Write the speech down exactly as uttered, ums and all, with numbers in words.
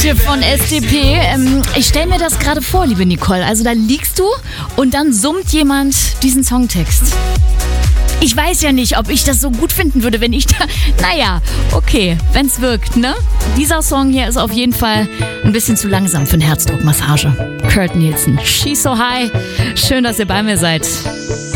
Tipp von S T P. Ähm, ich stelle mir das gerade vor, liebe Nicole. Also da liegst du und dann summt jemand diesen Songtext. Ich weiß ja nicht, ob ich das so gut finden würde, wenn ich da... Naja, okay, wenn's wirkt, ne? Dieser Song hier ist auf jeden Fall ein bisschen zu langsam für eine Herzdruckmassage. Kurt Nielsen, She's So High. Schön, dass ihr bei mir seid.